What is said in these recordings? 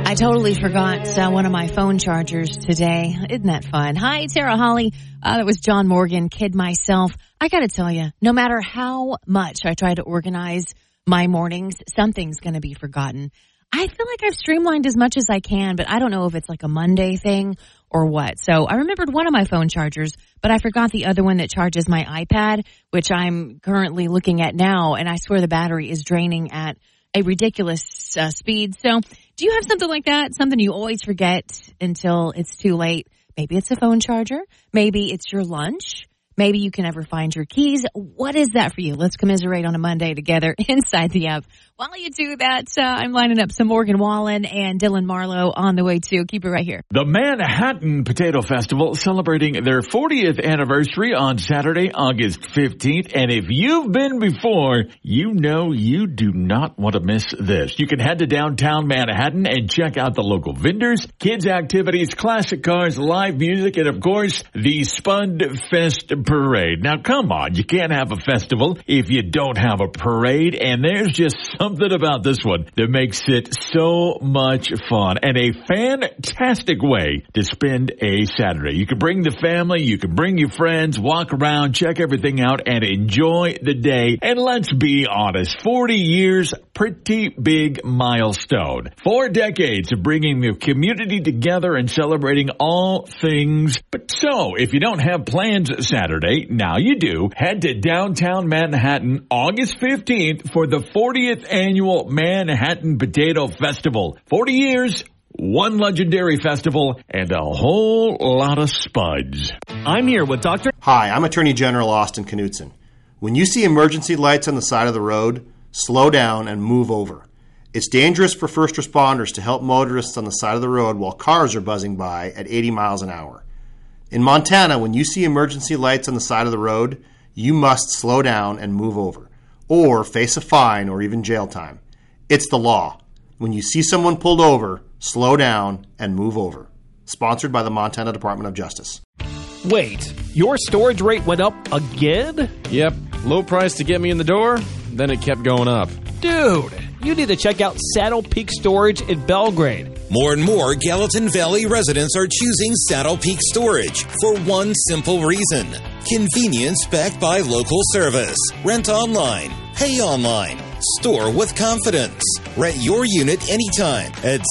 I totally forgot one of my phone chargers today. Isn't that fun? Hi, Sarah Holly. That was John Morgan, Kid Myself. I got to tell you, no matter how much I try to organize my mornings, something's going to be forgotten. I feel like I've streamlined as much as I can, but I don't know if it's like a Monday thing or what. So I remembered one of my phone chargers, but I forgot the other one that charges my iPad, which I'm currently looking at now, and I swear the battery is draining at a ridiculous speed. So do you have something like that? Something you always forget until it's too late? Maybe it's a phone charger. Maybe it's your lunch. Maybe you can never find your keys. What is that for you? Let's commiserate on a Monday together inside the app. While you do that, I'm lining up some Morgan Wallen and Dylan Marlowe on the way too. Keep it right here. The Manhattan Potato Festival celebrating their 40th anniversary on Saturday, August 15th. And if you've been before, you know you do not want to miss this. You can head to downtown Manhattan and check out the local vendors, kids activities, classic cars, live music, and of course, the Spud Fest Parade. Now, come on, you can't have a festival if you don't have a parade, and there's just something about this one that makes it so much fun and a fantastic way to spend a Saturday. You can bring the family, you can bring your friends, walk around, check everything out, and enjoy the day. And let's be honest, 40 years, pretty big milestone. 4 decades of bringing the community together and celebrating all things. But so, if you don't have plans Saturday, now you do. Head to downtown Manhattan August 15th for the 40th annual Manhattan Potato Festival. 40 years, one legendary festival, and a whole lot of spuds. I'm here with Dr. Hi, I'm Attorney General Austin Knudsen. When you see emergency lights on the side of the road, slow down and move over. It's dangerous for first responders to help motorists on the side of the road while cars are buzzing by at 80 miles an hour. In Montana, when you see emergency lights on the side of the road, you must slow down and move over, or face a fine or even jail time. It's the law. When you see someone pulled over, slow down and move over. Sponsored by the Montana Department of Justice. Wait, your storage rate went up again? Yep, low price to get me in the door, then it kept going up. Dude, you need to check out Saddle Peak Storage in Belgrade. More and more Gallatin Valley residents are choosing Saddle Peak Storage for one simple reason. Convenience backed by local service. Rent online. Pay online. Store with confidence. Rent your unit anytime at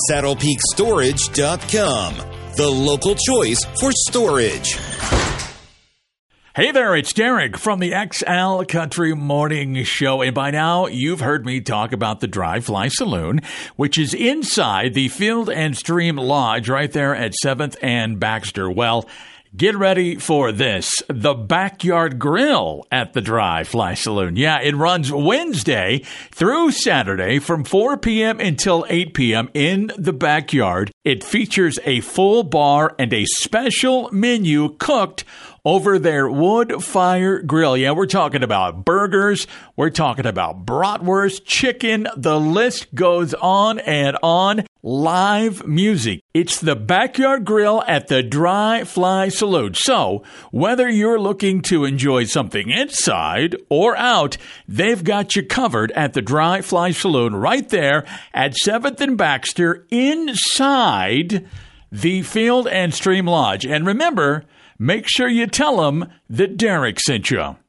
saddlepeakstorage.com. The local choice for storage. Hey there, it's Derek from the XL Country Morning Show. And by now, you've heard me talk about the Dry Fly Saloon, which is inside the Field and Stream Lodge right there at 7th and Baxter. Well, get ready for this. The Backyard Grill at the Dry Fly Saloon. Yeah, it runs Wednesday through Saturday from 4 p.m. until 8 p.m. in the backyard. It features a full bar and a special menu cooked over their wood fire grill. Yeah, we're talking about burgers. We're talking about bratwurst, chicken. The list goes on and on. Live music. It's the Backyard Grill at the Dry Fly Saloon. So, whether you're looking to enjoy something inside or out, they've got you covered at the Dry Fly Saloon right there at 7th and Baxter inside the Field and Stream Lodge. And remember, make sure you tell them that Derek sent you.